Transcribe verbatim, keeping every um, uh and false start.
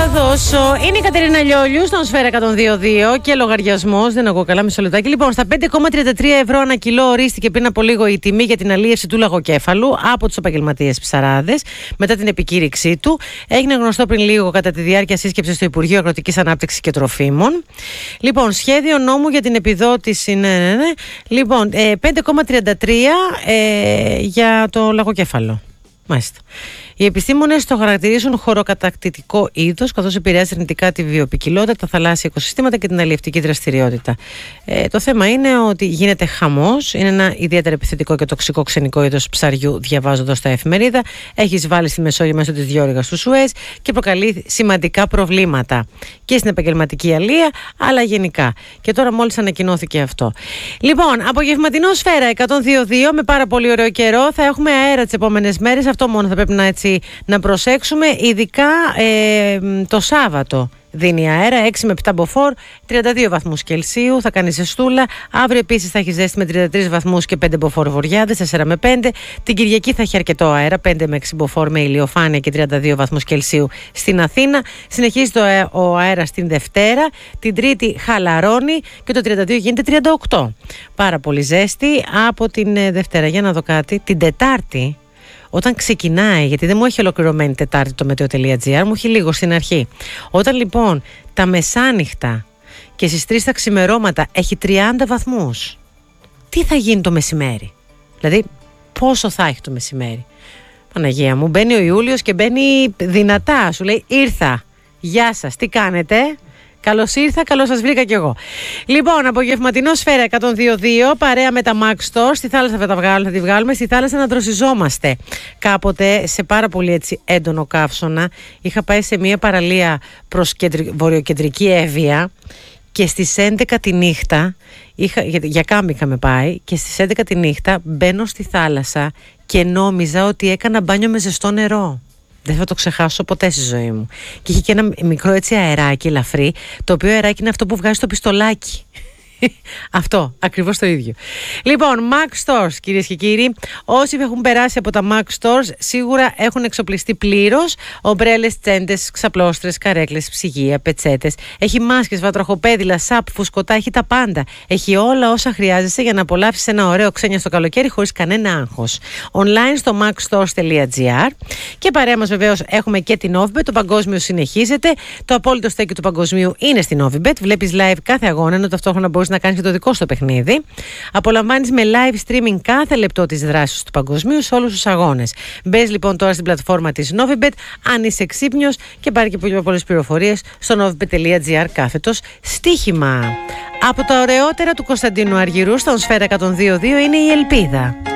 θα δώσω. Είναι η Κατερίνα Λιόλιου στον Σφαίρα εκατόν δύο κόμμα δύο και λογαριασμός. Δεν ακούω καλά, μισό λεπτάκι. Λοιπόν, στα πέντε κόμμα τριάντα τρία ευρώ ανά κιλό ορίστηκε πριν από λίγο η τιμή για την αλίευση του λαγοκέφαλου από τους επαγγελματίες ψαράδες. Μετά την επικήρυξή του, έγινε γνωστό πριν λίγο κατά τη διάρκεια σύσκεψης στο Υπουργείο Αγροτικής Ανάπτυξης και Τροφίμων. Λοιπόν, σχέδιο νόμου για την επιδότηση. Ναι, ναι, ναι. Λοιπόν, πέντε κόμμα τριάντα τρία ε, για το λαγοκέφαλο. Μάλιστα. Οι επιστήμονες το χαρακτηρίζουν χωροκατακτητικό είδος, καθώς επηρεάζει αρνητικά τη βιοποικιλότητα, τα θαλάσσια οικοσυστήματα και την αλλιευτική δραστηριότητα. Ε, το θέμα είναι ότι γίνεται χαμός. Είναι ένα ιδιαίτερα επιθετικό και τοξικό ξενικό είδος ψαριού, διαβάζοντας τα εφημερίδα. Έχει εισβάλει στη Μεσόγειο μέσω της διόρυγας του Σουέζ και προκαλεί σημαντικά προβλήματα και στην επαγγελματική αλία, αλλά γενικά. Και τώρα μόλις ανακοινώθηκε αυτό. Λοιπόν, απογευματινό Σφαίρα εκατόν δύο κόμμα δύο με πάρα πολύ ωραίο καιρό. Θα έχουμε αέρα τις επόμενες μέρες. Αυτό μόνο θα πρέπει να έτσι. Να προσέξουμε, ειδικά ε, το Σάββατο δίνει αέρα, έξι με επτά μποφόρ, τριάντα δύο βαθμούς Κελσίου, θα κάνει ζεστούλα. Αύριο επίσης θα έχει ζέστη με τριάντα τρεις βαθμούς και πέντε μποφόρ βορειάδες, τέσσερα με πέντε. Την Κυριακή θα έχει αρκετό αέρα, πέντε με έξι μποφόρ με ηλιοφάνεια και τριάντα δύο βαθμούς Κελσίου στην Αθήνα. Συνεχίζει το, ο αέρας την Δευτέρα, την Τρίτη χαλαρώνει και το τριάντα δύο γίνεται τριάντα οκτώ. Πάρα πολύ ζέστη από την Δευτέρα. Για να δω κάτι, την Τετάρτη. Όταν ξεκινάει, γιατί δεν μου έχει ολοκληρωμένη Τετάρτη το meteo.gr, μου έχει λίγο στην αρχή. Όταν λοιπόν τα μεσάνυχτα και στις τρεις τα ξημερώματα έχει τριάντα βαθμούς, τι θα γίνει το μεσημέρι? Δηλαδή πόσο θα έχει το μεσημέρι? Παναγία μου, μπαίνει ο Ιούλιος και μπαίνει δυνατά, σου λέει ήρθα, γεια σας, τι κάνετε? Καλώς ήρθα, καλώς σας βρήκα κι εγώ. Λοιπόν, απογευματινό Σφαίρα εκατόν δύο κόμμα δύο, παρέα με τα Max Store. Στη θάλασσα θα τα βγάλουμε, θα τη βγάλουμε. Στη θάλασσα να δροσιζόμαστε. Κάποτε σε πάρα πολύ έτσι έντονο καύσωνα. Είχα πάει σε μια παραλία προς κεντρι... βορειοκεντρική Εύβοια και στις έντεκα τη νύχτα, είχα... για, για κάμπι είχαμε πάει, και στις έντεκα τη νύχτα μπαίνω στη θάλασσα και νόμιζα ότι έκανα μπάνιο με ζεστό νερό. Δεν θα το ξεχάσω ποτέ στη ζωή μου. Και είχε και ένα μικρό έτσι αεράκι ελαφρύ, το οποίο αεράκι είναι αυτό που βγάζει το πιστολάκι. Αυτό, ακριβώς το ίδιο. Λοιπόν, Max Stores, κυρίες και κύριοι. Όσοι έχουν περάσει από τα Max Stores σίγουρα έχουν εξοπλιστεί πλήρως. Ομπρέλες, τσέντες, ξαπλώστρες, καρέκλες, ψυγεία, πετσέτες. Έχει μάσκες, βατραχοπέδιλα, σαπ, φουσκωτά, έχει τα πάντα. Έχει όλα όσα χρειάζεσαι για να απολαύσεις ένα ωραίο ξένια στο καλοκαίρι χωρίς κανένα άγχος. Online στο maxstores.gr. Και παρέα μας βεβαίως έχουμε και την Novibet. Το παγκόσμιο συνεχίζεται. Το απόλυτο στέκι του παγκοσμίου είναι στην Novibet. Βλέπεις live κάθε αγώνα, ενώ ταυτόχρονα μπορείς να κάνεις και το δικό σου παιχνίδι. Απολαμβάνεις με live streaming κάθε λεπτό της δράσης του παγκοσμίου σε όλους τους αγώνες. Μπες λοιπόν τώρα στην πλατφόρμα της Novibet, αν είσαι ξύπνιος, και πάρει και πολύ πολλές πληροφορίες στο novibet.gr κάθετος στοίχημα. Από τα ωραιότερα του Κωνσταντίνου Αργυρού στον Σφαίρα εκατόν δύο κόμμα δύο είναι η ελπίδα.